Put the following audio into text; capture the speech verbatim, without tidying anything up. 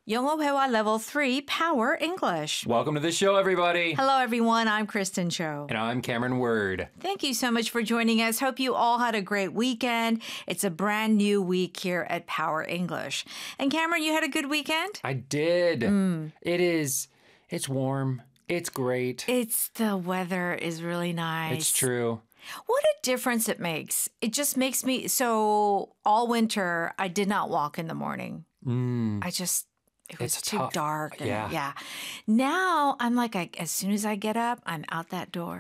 영어 회화 Level three Power English. Welcome to the show, everybody. Hello, everyone. I'm Kristen Cho. And I'm Cameron Word. Thank you so much for joining us. Hope you all had a great weekend. It's a brand new week here at Power English. And Cameron, you had a good weekend? I did. Mm. It is, it's warm. It's great. It's the weather is really nice. It's true. What a difference it makes. It just makes me, so all winter, I did not walk in the morning. Mm. I just, it was It's too tough. dark. And, Yeah. yeah. Now I'm like, I, as soon as I get up, I'm out that door.